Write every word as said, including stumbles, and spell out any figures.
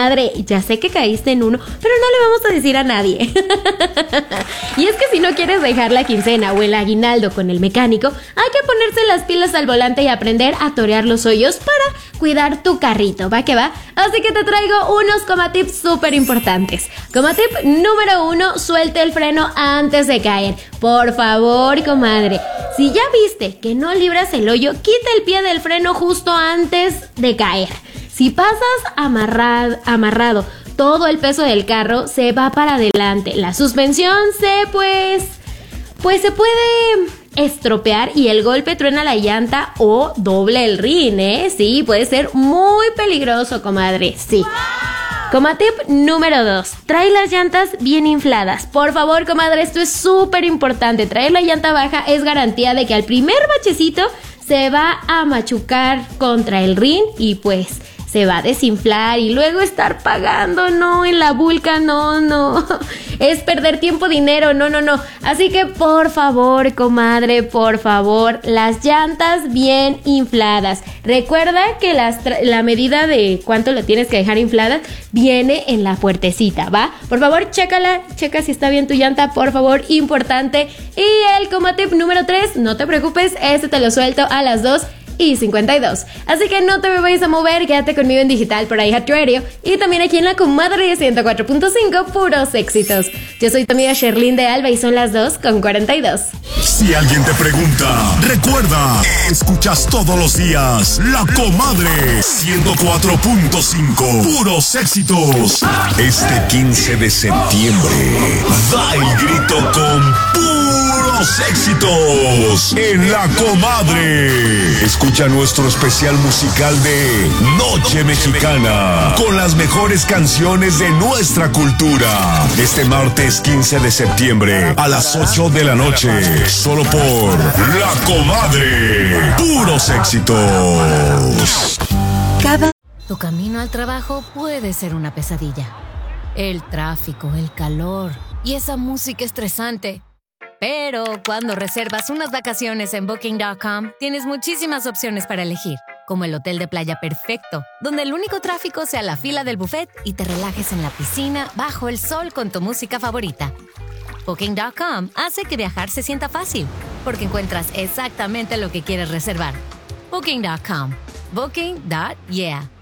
comadre, ya sé que caíste en uno, pero no le vamos a decir a nadie. Y es que si no quieres dejar la quincena o el aguinaldo con el mecánico, hay que ponerse las pilas al volante y aprender a torear los hoyos para cuidar tu carrito, ¿va que va? Así que te traigo unos comatips súper importantes. Comatip número uno, suelte el freno antes de caer. Por favor, comadre, si ya viste que no libras el hoyo, quita el pie del freno justo antes de caer. Si pasas amarrado, amarrado todo el peso del carro, se va para adelante. La suspensión se, pues, pues se puede estropear y el golpe truena la llanta o doble el rin, ¿eh? Sí, puede ser muy peligroso, comadre, sí. Comatip número dos, trae las llantas bien infladas. Por favor, comadre, esto es súper importante. Traer la llanta baja es garantía de que al primer bachecito se va a machucar contra el rin y pues se va a desinflar y luego estar pagando, no, en la vulca, no, no, es perder tiempo, dinero, no, no, no. Así que por favor, comadre, por favor, las llantas bien infladas. Recuerda que las tra- la medida de cuánto lo tienes que dejar inflada viene en la puertecita, ¿va? Por favor, chécala, checa si está bien tu llanta, por favor, importante. Y el comatip número tres, no te preocupes, este te lo suelto a las dos y cincuenta y dos. Así que no te me vayas a mover, quédate conmigo en digital por iHeart Radio y también aquí en la comadre de ciento cuatro punto cinco, puros éxitos. Yo soy tu amiga Sherlyn de Alba y son las dos con cuarenta y dos. Si alguien te pregunta, recuerda, escuchas todos los días La Comadre ciento cuatro punto cinco, puros éxitos. Este quince de septiembre, da el grito con puros éxitos en La Comadre. Escucha nuestro especial musical de Noche Mexicana con las mejores canciones de nuestra cultura. Este martes quince de septiembre a las ocho de la noche, solo por La Comadre. Puros éxitos. Cada... Tu camino al trabajo puede ser una pesadilla. El tráfico, el calor y esa música estresante. Pero cuando reservas unas vacaciones en Booking punto com, tienes muchísimas opciones para elegir, como el hotel de playa perfecto, donde el único tráfico sea la fila del buffet y te relajes en la piscina bajo el sol con tu música favorita. Booking punto com hace que viajar se sienta fácil, porque encuentras exactamente lo que quieres reservar. Booking punto com. Booking. Yeah.